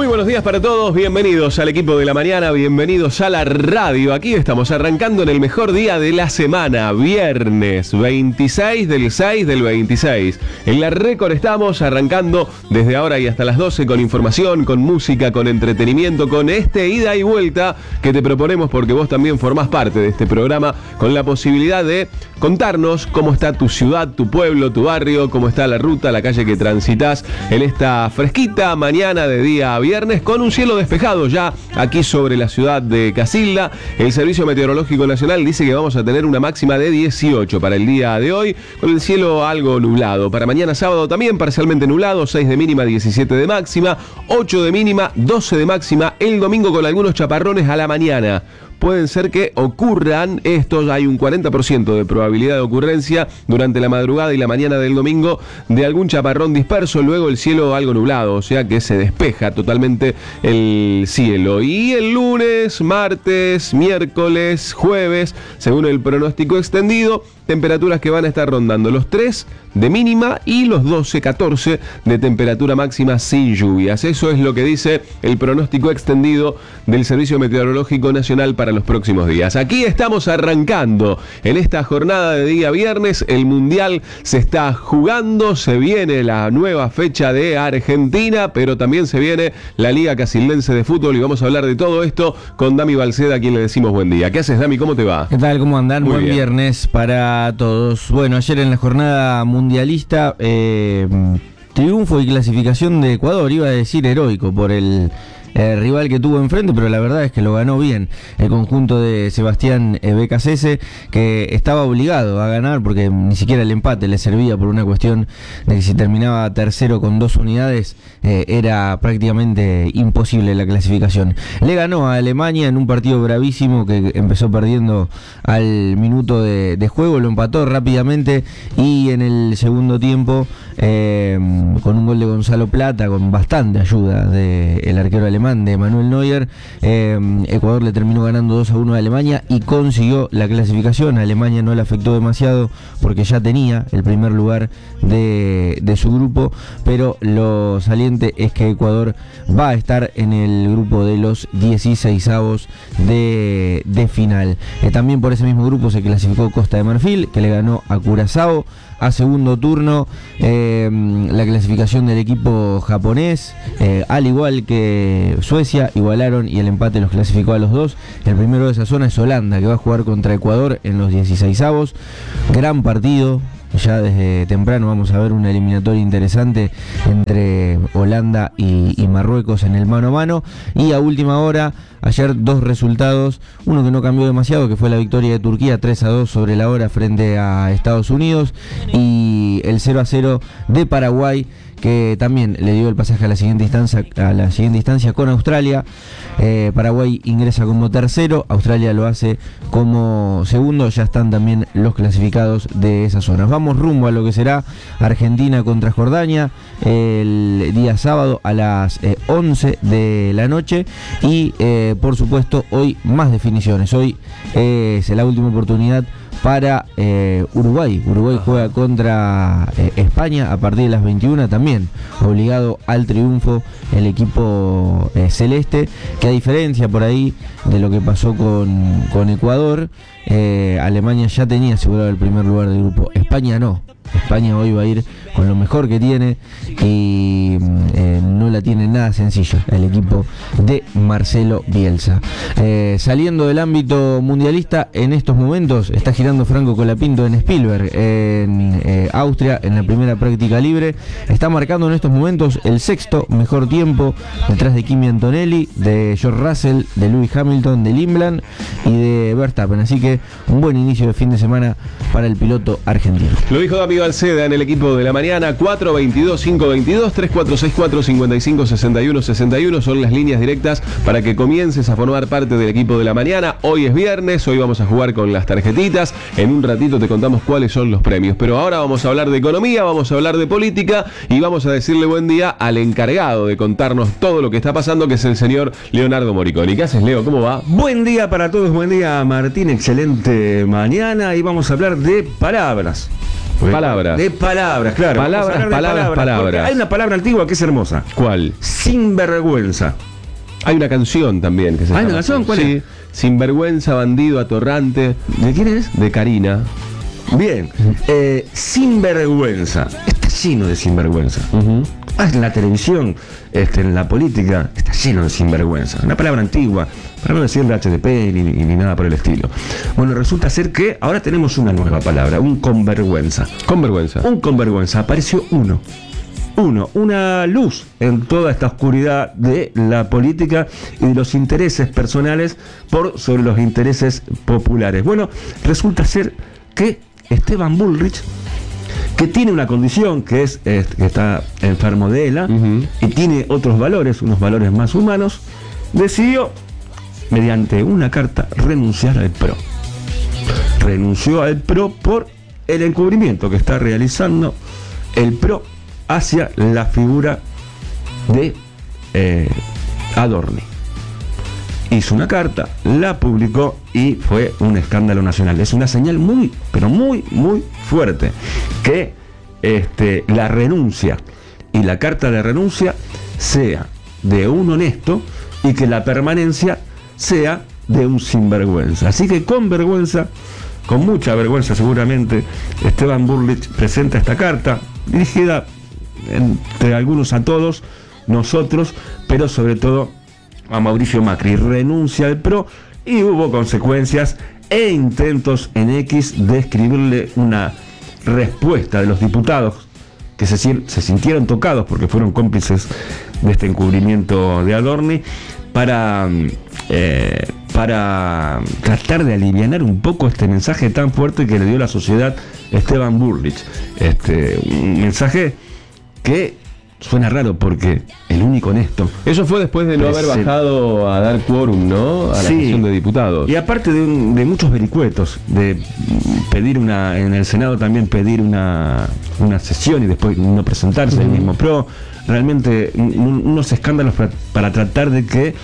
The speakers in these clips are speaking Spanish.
Muy buenos días para todos, bienvenidos al equipo de la mañana, bienvenidos a la radio. Aquí estamos arrancando en el mejor día de la semana, viernes 26 del 6 del 26. En la Récord estamos arrancando desde ahora y hasta las 12 con información, con música, con entretenimiento, con este ida y vuelta que te proponemos porque vos también formás parte de este programa con la posibilidad de contarnos cómo está tu ciudad, tu pueblo, tu barrio, cómo está la ruta, la calle que transitas en esta fresquita mañana de día viernes con un cielo despejado ya aquí sobre la ciudad de Casilda. El Servicio Meteorológico Nacional dice que vamos a tener una máxima de 18 para el día de hoy, con el cielo algo nublado. Para mañana sábado también parcialmente nublado, 6 de mínima, 17 de máxima, 8 de mínima, 12 de máxima. El domingo con algunos chaparrones a la mañana. Pueden ser que ocurran estos, hay un 40% de probabilidad de ocurrencia durante la madrugada y la mañana del domingo de algún chaparrón disperso, luego el cielo algo nublado, o sea que se despeja totalmente el cielo. Y el lunes, martes, miércoles, jueves, según el pronóstico extendido, temperaturas que van a estar rondando los 3 de mínima y los 12, 14 de temperatura máxima sin lluvias. Eso es lo que dice el pronóstico extendido del Servicio Meteorológico Nacional para los próximos días. Aquí estamos arrancando en esta jornada de día viernes. El Mundial se está jugando, se viene la nueva fecha de Argentina, pero también se viene la Liga Casildense de Fútbol y vamos a hablar de todo esto con Dami Balceda, a quien le decimos buen día. ¿Qué haces, Dami? ¿Cómo te va? ¿Qué tal? ¿Cómo andan? Buen viernes para todos. Bueno, ayer en la jornada mundialista, triunfo y clasificación de Ecuador, iba a decir heroico por el rival que tuvo enfrente, pero la verdad es que lo ganó bien el conjunto de Sebastián Becasese, que estaba obligado a ganar porque ni siquiera el empate le servía por una cuestión de que si terminaba tercero con 2 unidades era prácticamente imposible la clasificación. Le ganó a Alemania en un partido bravísimo que empezó perdiendo al minuto de juego, lo empató rápidamente y en el segundo tiempo con un gol de Gonzalo Plata, con bastante ayuda del arquero alemán, de Manuel Neuer, Ecuador le terminó ganando 2-1 a Alemania y consiguió la clasificación. A Alemania no le afectó demasiado porque ya tenía el primer lugar de su grupo, pero lo saliente es que Ecuador va a estar en el grupo de los 16avos de final. También por ese mismo grupo se clasificó Costa de Marfil, que le ganó a Curazao. A segundo turno, la clasificación del equipo japonés, al igual que Suecia, igualaron y el empate los clasificó a los dos. El primero de esa zona es Holanda, que va a jugar contra Ecuador en los 16avos. Gran partido. Ya desde temprano vamos a ver una eliminatoria interesante entre Holanda y Marruecos en el mano a mano. Y a última hora, ayer 2 resultados, uno que no cambió demasiado, que fue la victoria de Turquía 3-2 sobre la hora frente a Estados Unidos, y el 0-0 de Paraguay, que también le dio el pasaje a la siguiente instancia con Australia. Paraguay ingresa como tercero, Australia lo hace como segundo, ya están también los clasificados de esa zona. Vamos rumbo a lo que será Argentina contra Jordania el día sábado a las 11 de la noche y por supuesto hoy más definiciones. Hoy es la última oportunidad para Uruguay. Uruguay juega contra España a partir de las 21, también obligado al triunfo el equipo celeste, que a diferencia por ahí de lo que pasó con Ecuador, Alemania ya tenía asegurado el primer lugar del grupo, España no. España hoy va a ir con lo mejor que tiene y no la tiene nada sencilla el equipo de Marcelo Bielsa. Saliendo del ámbito mundialista, en estos momentos está girando Franco Colapinto en Spielberg, en Austria, en la primera práctica libre. Está marcando en estos momentos el 6º mejor tiempo, detrás de Kimi Antonelli, de George Russell, de Lewis Hamilton, de Limland y de Verstappen. Así que un buen inicio de fin de semana para el piloto argentino. Lo dijo Dami Balceda en el equipo de la mañana. 422-522, 3464-5561-61 son las líneas directas para que comiences a formar parte del equipo de la mañana. Hoy es viernes, hoy vamos a jugar con las tarjetitas. En un ratito te contamos cuáles son los premios, pero ahora vamos a hablar de economía, vamos a hablar de política y vamos a decirle buen día al encargado de contarnos todo lo que está pasando, que es el señor Leonardo Moriconi. ¿Qué haces, Leo? ¿Cómo va? Buen día para todos, buen día Martín, excelente mañana y vamos a hablar de palabras. Palabras. De palabras, claro. Palabras, Vamos a hablar de palabras. porque hay una palabra antigua que es hermosa. ¿Cuál? Sinvergüenza. Hay una canción también que se ¿Hay llama una canción? así. ¿Cuál Sí. es? Sinvergüenza, bandido, atorrante. ¿De quién es? De Karina. Bien. Sinvergüenza. Está lleno de sinvergüenza. En la televisión, en la política, está lleno de sinvergüenza. Una palabra antigua, para no decir HDP ni nada por el estilo. Bueno, resulta ser que ahora tenemos una nueva palabra, un convergüenza. Con vergüenza. Un convergüenza, apareció una luz en toda esta oscuridad de la política y de los intereses personales por sobre los intereses populares. Bueno, resulta ser que Esteban Bullrich, que tiene una condición que es que está enfermo de ELA y tiene otros valores, unos valores más humanos, decidió, mediante una carta, renunciar al PRO. Renunció al PRO por el encubrimiento que está realizando el PRO hacia la figura de Adorni. Hizo una carta, la publicó y fue un escándalo nacional. Es una señal muy, pero muy, muy fuerte que la renuncia y la carta de renuncia sea de un honesto y que la permanencia sea de un sinvergüenza. Así que con vergüenza, con mucha vergüenza seguramente, Esteban Bullrich presenta esta carta dirigida entre algunos a todos nosotros, pero sobre todo a Mauricio Macri. Renuncia al PRO y hubo consecuencias e intentos en X de escribirle una respuesta de los diputados que se sintieron tocados porque fueron cómplices de este encubrimiento de Adorni para tratar de alivianar un poco este mensaje tan fuerte que le dio la sociedad Esteban Bullrich. Un mensaje que suena raro porque el único honesto. Eso fue después de no haber bajado a dar quórum, ¿no? A la sesión de diputados. Y aparte de muchos vericuetos, de pedir en el Senado también pedir una sesión y después no presentarse el mismo PRO. Realmente unos escándalos para tratar de que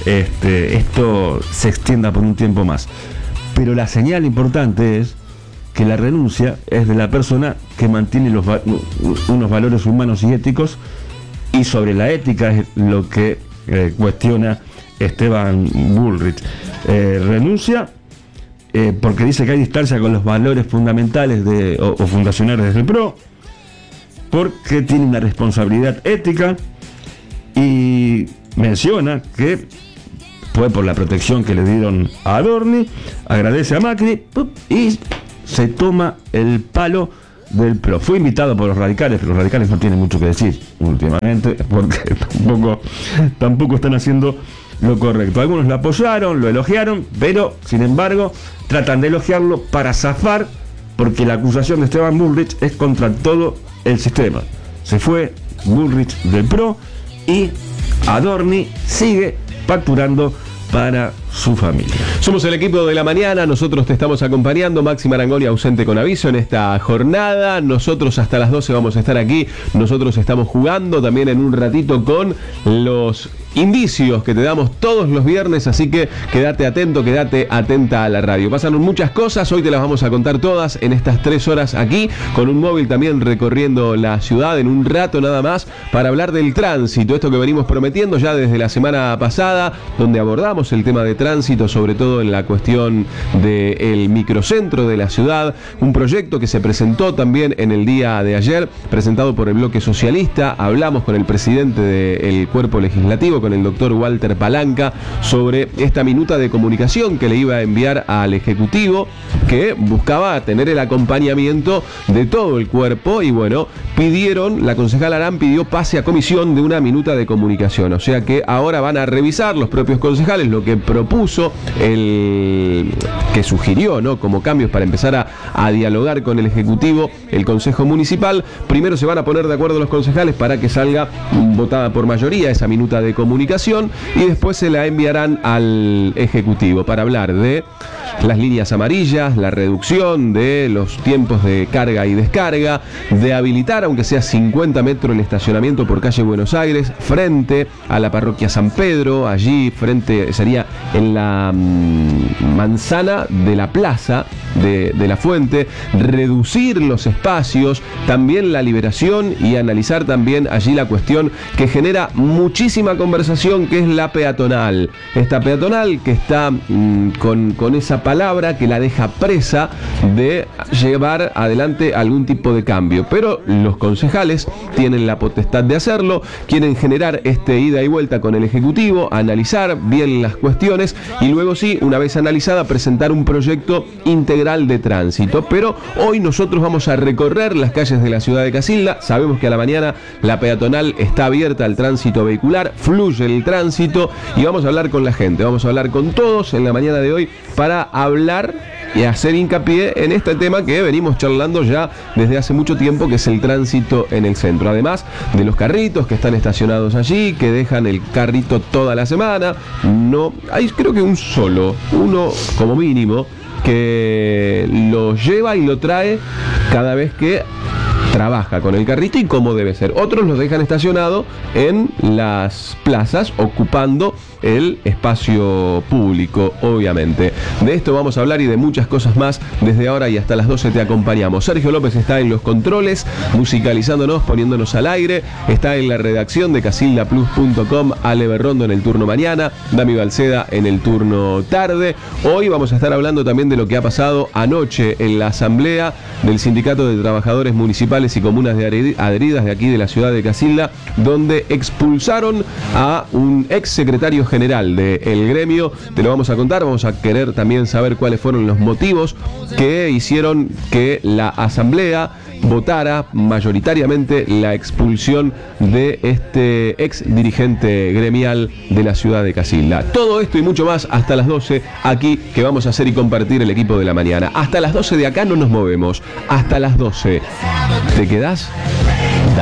esto se extienda por un tiempo más. Pero la señal importante es que la renuncia es de la persona que mantiene unos valores humanos y éticos, y sobre la ética es lo que cuestiona Esteban Bullrich. Renuncia porque dice que hay distancia con los valores fundamentales o fundacionales del PRO, porque tiene una responsabilidad ética y menciona que fue por la protección que le dieron a Adorni, agradece a Macri y se toma el palo del PRO. Fue invitado por los radicales, pero los radicales no tienen mucho que decir últimamente, porque tampoco están haciendo lo correcto. Algunos lo apoyaron, lo elogiaron, pero sin embargo tratan de elogiarlo para zafar, porque la acusación de Esteban Bullrich es contra todo el sistema. Se fue Bullrich del PRO y Adorni sigue facturando para su familia. Somos el equipo de la mañana, nosotros te estamos acompañando. Maxi Marangoni ausente con aviso en esta jornada. Nosotros hasta las 12 vamos a estar aquí. Nosotros estamos jugando también en un ratito con los indicios que te damos todos los viernes, así que quédate atento, quédate atenta a la radio. Pasan muchas cosas, hoy te las vamos a contar todas en estas 3 horas aquí, con un móvil también recorriendo la ciudad en un rato nada más, para hablar del tránsito, esto que venimos prometiendo ya desde la semana pasada, donde abordamos el tema de tránsito, sobre todo en la cuestión del microcentro de la ciudad, un proyecto que se presentó también en el día de ayer, presentado por el Bloque Socialista. Hablamos con el presidente del cuerpo legislativo, con el doctor Walter Palanca, sobre esta minuta de comunicación que le iba a enviar al Ejecutivo, que buscaba tener el acompañamiento de todo el cuerpo, y bueno, la concejala Arán pidió pase a comisión de una minuta de comunicación, o sea que ahora van a revisar los propios concejales lo que propuso, que sugirió, ¿no?, como cambios para empezar a dialogar con el Ejecutivo, el Consejo Municipal. Primero se van a poner de acuerdo los concejales para que salga votada por mayoría esa minuta de comunicación, y después se la enviarán al Ejecutivo para hablar de las líneas amarillas, la reducción de los tiempos de carga y descarga, de habilitar, aunque sea 50 metros, el estacionamiento por calle Buenos Aires, frente a la parroquia San Pedro, allí frente, sería en la manzana de la plaza de la Fuente, reducir los espacios, también la liberación y analizar también allí la cuestión que genera muchísima conversación, que es la peatonal. Esta peatonal que está con esa palabra que la deja presa de llevar adelante algún tipo de cambio, pero los concejales tienen la potestad de hacerlo, quieren generar este ida y vuelta con el Ejecutivo, analizar bien las cuestiones y luego sí, una vez analizada, presentar un proyecto integral de tránsito. Pero hoy nosotros vamos a recorrer las calles de la ciudad de Casilda. Sabemos que a la mañana la peatonal está abierta al tránsito vehicular, fluye el tránsito y vamos a hablar con la gente, vamos a hablar con todos en la mañana de hoy para hablar y hacer hincapié en este tema que venimos charlando ya desde hace mucho tiempo, que es el tránsito en el centro. Además de los carritos que están estacionados allí, que dejan el carrito toda la semana, no hay, creo que uno como mínimo, que lo lleva y lo trae cada vez que trabaja con el carrito y como debe ser. Otros los dejan estacionado en las plazas, ocupando el espacio público, obviamente. De esto vamos a hablar y de muchas cosas más. Desde ahora y hasta las 12 te acompañamos. Sergio López está en los controles, musicalizándonos, poniéndonos al aire. Está en la redacción de casildaplus.com, Ale Berrondo en el turno mañana, Dami Balceda en el turno tarde. Hoy vamos a estar hablando también de lo que ha pasado anoche en la asamblea del Sindicato de Trabajadores Municipales y Comunas Adheridas de aquí de la ciudad de Casilda, donde expulsaron a un ex secretario general del gremio. Te lo vamos a contar, vamos a querer también saber cuáles fueron los motivos que hicieron que la asamblea votara mayoritariamente la expulsión de este ex dirigente gremial de la ciudad de Casilda. Todo esto y mucho más hasta las 12 aquí, que vamos a hacer y compartir el equipo de la mañana. Hasta las 12 de acá no nos movemos, hasta las 12. ¿Te quedás?